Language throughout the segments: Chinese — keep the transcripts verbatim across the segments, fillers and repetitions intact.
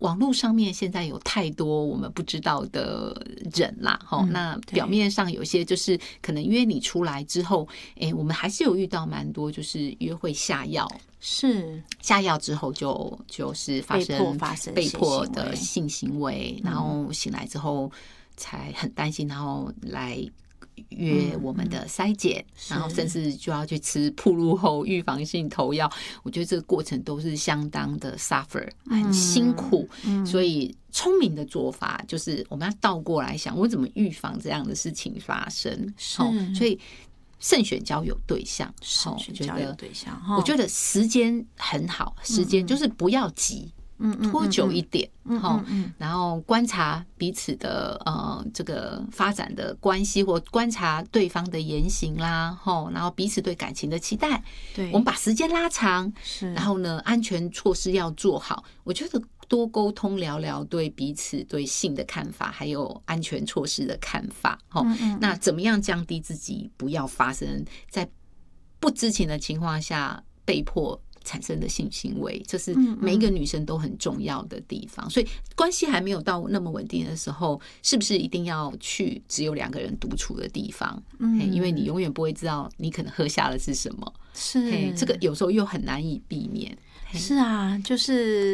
网络上面现在有太多我们不知道的人啦，嗯、那表面上有些就是可能约你出来之后，哎，我们还是有遇到蛮多就是约会下药。 是下药之后就就是发生被迫发生被迫的性行为，然后醒来之后才很担心，然后来约我们的筛检，嗯、然后甚至就要去吃暴露后预防性投药。我觉得这个过程都是相当的 suffer， 很辛苦。嗯嗯、所以聪明的做法就是我们要倒过来想，我怎么预防这样的事情发生？ 是， 哦、所以。慎选交友对象， 慎选交友对象， 我觉得时间很好，时间就是不要急，嗯，拖久一点，嗯嗯嗯，然后观察彼此的呃这个发展的关系，或观察对方的言行啦，吼，然后彼此对感情的期待， 对， 我们把时间拉长， 是，然后呢，安全措施要做好，我觉得。多沟通聊聊对彼此对性的看法，还有安全措施的看法。嗯嗯，那怎么样降低自己不要发生在不知情的情况下被迫产生的性行为，这是每一个女生都很重要的地方。所以关系还没有到那么稳定的时候，是不是一定要去只有两个人独处的地方？嗯，因为你永远不会知道你可能喝下的是什么。 是， 这个有时候又很难以避免。 是啊，就是。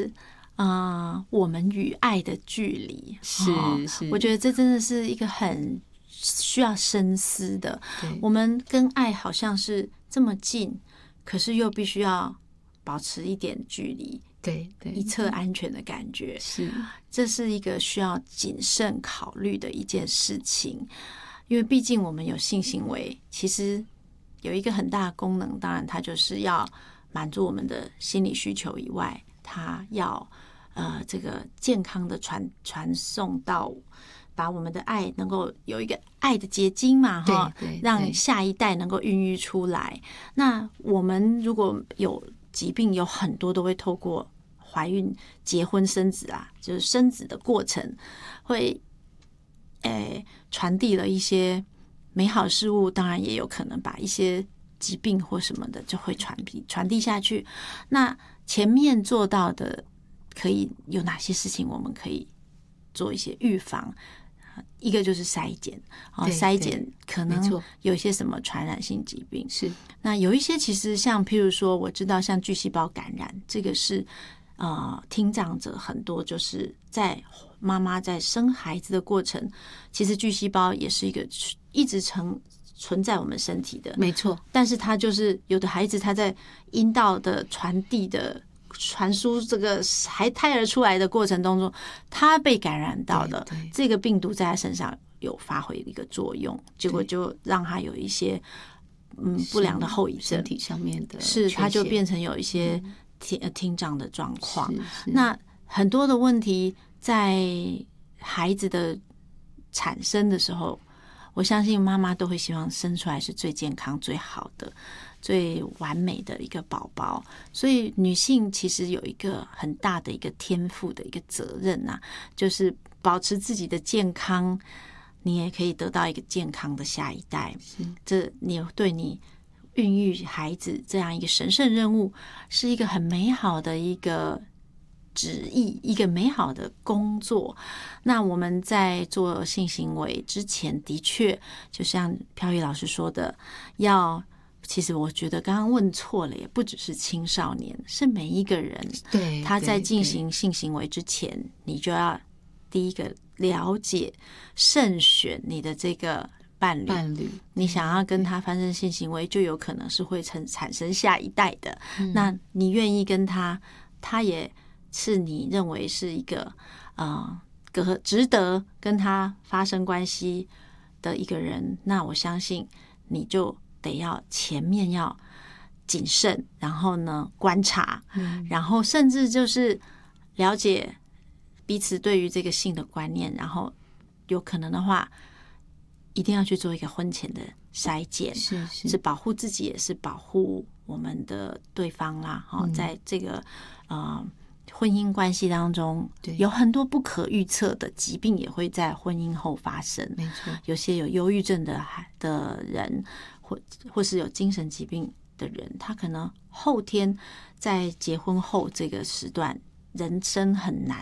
啊、呃，我们与爱的距离是是， 我觉得这真的是一个很需要深思的。我们跟爱好像是这么近，可是又必须要保持一点距离， 对对， 一侧安全的感觉。 是， 这是一个需要谨慎考虑的一件事情，因为毕竟我们有性行为，其实有一个很大的功能，当然它就是要满足我们的心理需求以外，它要。呃，这个健康的传传送到，把我们的爱能够有一个爱的结晶嘛，哈，让下一代能够孕育出来。那我们如果有疾病，有很多都会透过怀孕、结婚、生子啊，就是生子的过程，会诶传递了一些美好事物，当然也有可能把一些疾病或什么的就会传递传递下去。那前面做到的。可以有哪些事情我们可以做一些预防？一个就是筛检，哦，筛检可能有一些什么传染性疾病是。 那有一些其实像譬如说，我知道像巨细胞感染，这个是呃听障者很多就是在妈妈在生孩子的过程，其实巨细胞也是一个一直成存在我们身体的， 没错。 但是它就是有的孩子他在阴道的传递的。传输这个还胎儿出来的过程当中，他被感染到了这个病毒，在他身上有发挥一个作用，结果就让他有一些嗯不良的后遗症， 身体上面的是，他就变成有一些听听障的状况。那很多的问题在孩子的产生的时候，我相信妈妈都会希望生出来是最健康、最好的。最完美的一个宝宝，所以女性其实有一个很大的一个天赋的一个责任啊，就是保持自己的健康，你也可以得到一个健康的下一代。这你对你孕育孩子这样一个神圣任务，是一个很美好的一个旨意，一个美好的工作。那我们在做性行为之前，的确就像飘逸老师说的，要。其实我觉得刚刚问错了，也不只是青少年，是每一个人。 对， 他在进行性行为之前，你就要第一个了解、慎选你的这个伴侣。 伴侣， 你想要跟他发生性行为，就有可能是会产产生下一代的。嗯、那你愿意跟他，他也是你认为是一个呃，可值得跟他发生关系的一个人，那我相信你就。得要前面要谨慎，然后呢观察，嗯、然后甚至就是了解彼此对于这个性的观念，然后有可能的话，一定要去做一个婚前的筛检， 是是， 是保护自己，也是保护我们的对方啦。哈、嗯，在这个呃婚姻关系当中，有很多不可预测的疾病也会在婚姻后发生。 没错， 有些有忧郁症的的人。或或是有精神疾病的人，他可能后天在结婚后这个时段，人生很难